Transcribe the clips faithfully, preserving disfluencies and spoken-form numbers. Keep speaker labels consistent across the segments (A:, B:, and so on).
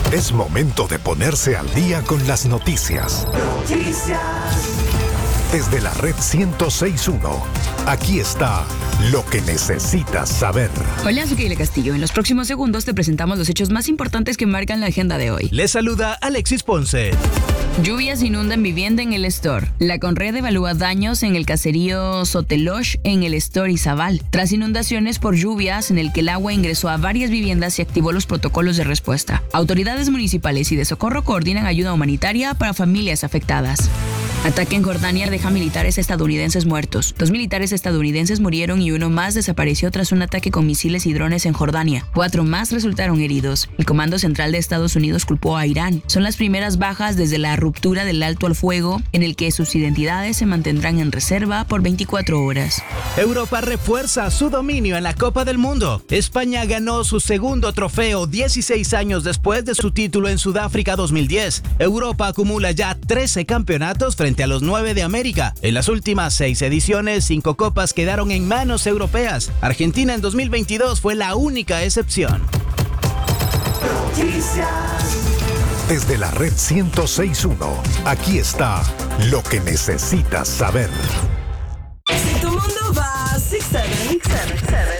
A: Es momento de ponerse al día con las noticias.
B: Noticias.
A: Desde la red ciento seis punto uno, aquí está lo que necesitas saber.
C: Hola, soy Keila Castillo. En los próximos segundos te presentamos los hechos más importantes que marcan la agenda de hoy.
D: Les saluda Alexis Ponce.
C: Lluvias inundan vivienda en el Estor. La Conred evalúa daños en el caserío Soteloch en el Estor Izabal, tras inundaciones por lluvias en el que el agua ingresó a varias viviendas y activó los protocolos de respuesta. Autoridades municipales y de socorro coordinan ayuda humanitaria para familias afectadas. Ataque en Jordania deja militares estadounidenses muertos. Dos militares estadounidenses murieron y uno más desapareció tras un ataque con misiles y drones en Jordania. Cuatro más resultaron heridos. El Comando Central de Estados Unidos culpó a Irán. Son las primeras bajas desde la ruptura del alto al fuego, en el que sus identidades se mantendrán en reserva por veinticuatro horas.
D: Europa refuerza su dominio en la Copa del Mundo. España ganó su segundo trofeo dieciséis años después de su título en Sudáfrica dos mil diez. Europa acumula ya trece campeonatos frente a los nueve de América. En las últimas seis ediciones, cinco copas quedaron en manos europeas. Argentina en dos mil veintidós fue la única excepción.
B: Noticias.
A: Desde la red ciento seis punto uno, aquí está lo que necesitas saber.
B: Si tu mundo va a seis siete siete siete,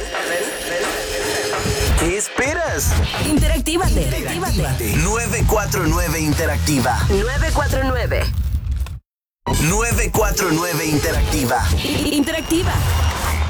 E: ¿qué esperas?
B: interactívate.
E: nueve cuatro nueve Interactiva.
B: nueve cuatro nueve.
E: nueve cuatro nueve Interactiva.
B: Interactiva.